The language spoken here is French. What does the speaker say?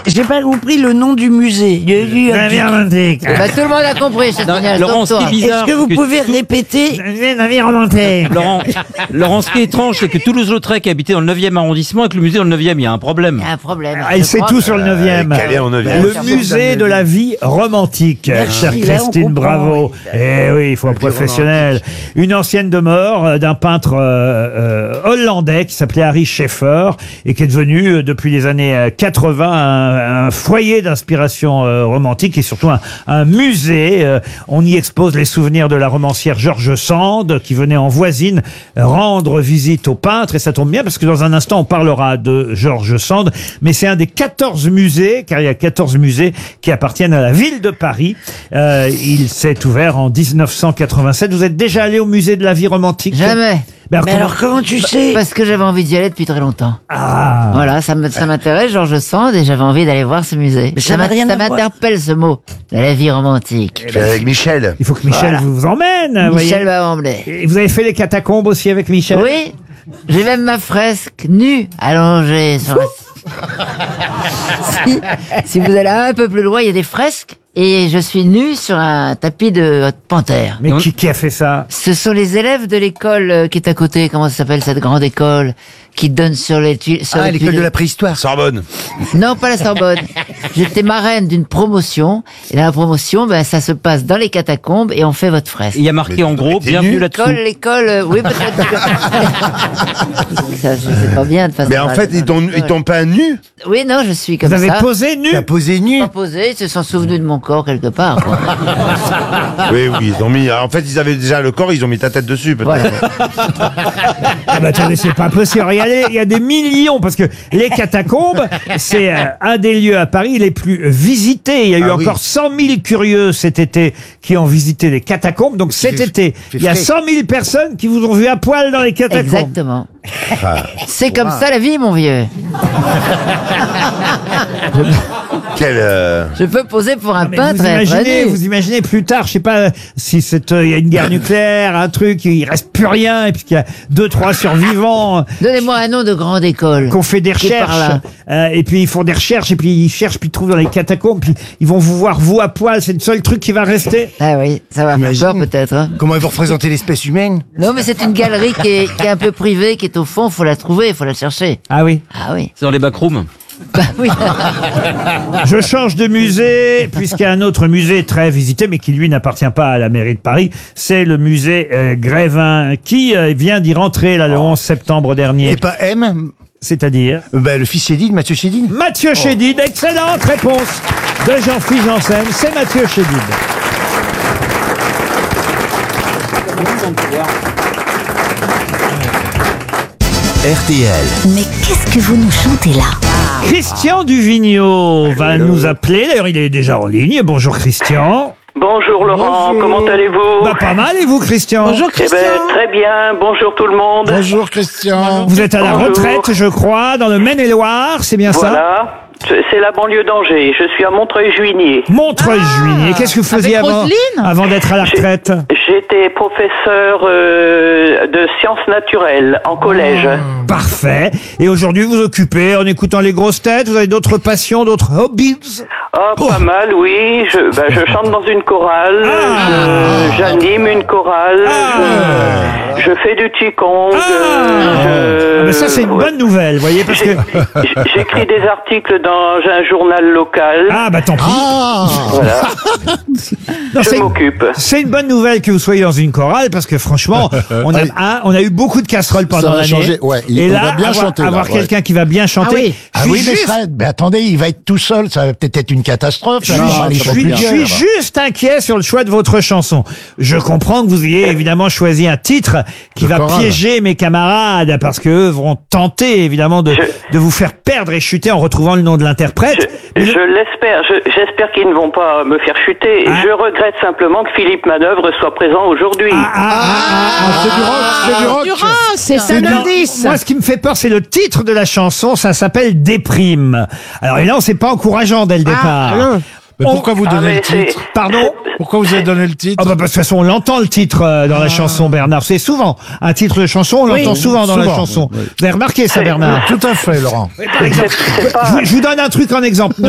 j'ai pas compris le nom du musée. Navire romantique. Bah, tout le monde a compris, c'est génial. Laurent, ce qui est bizarre, Est-ce que vous pouvez répéter? Navire romantique. Laurent, ce qui est étrange, c'est que Toulouse-Lautrec habitait dans le 9e arrondissement et que le musée dans le 9e, il y a un problème. Il y a un problème. Ah, il sait tout sur le 9e. Calais en 9e. Le musée de la vie romantique. Chère là, on Christine, comprend. bravo. Eh oui, il faut un professionnel. Une ancienne demeure d'un peintre hollandais qui s'appelait Harry Schaeffer et qui est devenu, depuis les années 80, un foyer d'inspiration romantique et surtout un musée. On y expose les souvenirs de la romancière George Sand qui venait en voisine rendre visite au peintre. Et ça tombe bien parce que dans un instant, on parlera de George Sand. Mais c'est un des 14 musées, car il y a 14 musées qui appartiennent à la ville de Paris. Il s'est ouvert en 1987. Vous êtes déjà allé au musée de la vie romantique? Jamais. Ben Mais alors comment tu sais? Parce que j'avais envie d'y aller depuis très longtemps. Ah. Voilà, ça m'intéresse, Georges Sand, et j'avais envie d'aller voir ce musée. Mais ça n'a rien à voir. m'interpelle ce mot, la vie romantique. Avec Michel. Il faut que Michel vous emmène. vous Michel voyez. va m'emmener. Et vous avez fait les catacombes aussi avec Michel? Oui, j'ai même ma fresque nue allongée sur la... si vous allez un peu plus loin, il y a des fresques et je suis nu sur un tapis de panthère. Mais qui a fait ça? Ce sont les élèves de l'école qui est à côté. Comment ça s'appelle cette grande école qui donne sur les l'école de la préhistoire. Sorbonne. Non, pas la Sorbonne. J'étais marraine d'une promotion et dans la promotion, ben ça se passe dans les catacombes et on fait votre fresque. Il y a marqué en gros, bienvenue là-dessous. L'école, oui peut-être. Ça, je sais pas bien de façon. Mais en fait, ils t'ont pas nu. Oui, non, je suis comme Vous ça. avez posé nu? T'as posé nu. Pas posé, ils se sont souvenus de mon corps quelque part. Quoi. Oui, ils ont mis. En fait, ils avaient déjà le corps, ils ont mis ta tête dessus, peut-être. Voilà. Ah bah attendez, c'est pas possible. Regardez, il y a des millions, parce que les catacombes, c'est un des lieux à Paris les plus visités. Il y a eu Ah oui. encore 100 000 curieux cet été qui ont visité les catacombes. Donc cet été, il y a 100 000 personnes qui vous ont vu à poil dans les catacombes. Exactement. C'est comme ça la vie, mon vieux. Je peux poser pour un Mais peintre. vous imaginez plus tard, je sais pas si il y a une guerre nucléaire, un truc, il reste plus rien, et puis qu'il y a 2-3 survivants. Donnez-moi un nom de grande école. Qu'on fait des Qui est par recherches, et puis ils font des recherches, et puis ils cherchent, puis ils trouvent dans les catacombes, puis ils vont vous voir vous à poil, c'est le seul truc qui va rester. Ah oui, ça va faire peur peut-être. Hein. Comment ils vont représenter l'espèce humaine? Non, mais c'est une galerie qui est un peu privée, qui est au fond. Faut la trouver, faut la chercher. Ah oui. Ah oui. C'est dans les backrooms. Bah oui. Je change de musée, puisqu'il y a un autre musée très visité, mais qui lui n'appartient pas à la mairie de Paris. C'est le musée Grévin, qui vient d'y rentrer là, le 11 septembre dernier. Et pas M? C'est-à-dire Le fils Chédid, Mathieu Chédid. Mathieu Chédid, excellente réponse de Jean-Philippe Janssen, c'est Mathieu Chédid. RTL. Mais qu'est-ce que vous nous chantez là? Christian Duvigneau va nous appeler, d'ailleurs il est déjà en ligne. Bonjour Christian. Bonjour Laurent, comment allez-vous? Bah pas mal, et vous Christian? Bonjour Eh ben, Christian. très bien, bonjour tout le monde. Bonjour Christian. Vous êtes à la Bonjour. retraite, je crois, dans le Maine-et-Loire, c'est bien ça? Voilà, c'est la banlieue d'Angers, je suis à Montreuil-Juigné. Montreuil-Juigné. Qu'est-ce que vous faisiez Avec avant, Roselyne avant d'être à la retraite? J'étais professeur de sciences naturelles en collège. Parfait. Et aujourd'hui, vous occupez en écoutant les grosses têtes? Vous avez d'autres passions, d'autres hobbies? Ah, pas mal, oui. Je chante dans une chorale, j'anime une chorale, je fais du qigong. Mais ça, c'est une bonne nouvelle, vous voyez, parce que... J'écris des articles dans un journal local. Ah, bah tant pis. Voilà. Non, Je m'occupe. C'est une bonne nouvelle que vous soyez dans une chorale, parce que franchement, on a eu beaucoup de casseroles pendant va l'année. changer, ouais, Et on là, va bien chanter, là, avoir ouais. quelqu'un qui va bien chanter. Ah oui, mais mais attendez, il va être tout seul, ça va peut-être être une catastrophe. Je suis juste inquiet sur le choix de votre chanson. Je comprends que vous ayez évidemment choisi un titre qui va choral. piéger mes camarades, parce qu'eux vont tenter évidemment de vous faire perdre et chuter en retrouvant le nom de l'interprète. Je l'espère. J'espère qu'ils ne vont pas me faire chuter. Ah. Je regrette simplement que Philippe Manœuvre soit présent aujourd'hui. C'est du rock. C'est ça Non, l'indice. moi, ce qui me fait peur, c'est le titre de la chanson. Ça s'appelle Déprime. Alors, et là, c'est pas encourageant dès le départ. Mais pourquoi vous donnez mais le titre? Pardon? Pourquoi vous avez donné le titre? Ah bah, de toute façon, on l'entend le titre dans la chanson, Bernard. C'est souvent un titre de chanson, on l'entend souvent dans la souvent, chanson. oui. Vous avez remarqué ça, Bernard? Tout à fait, Laurent. Par exemple, je vous donne un truc en exemple.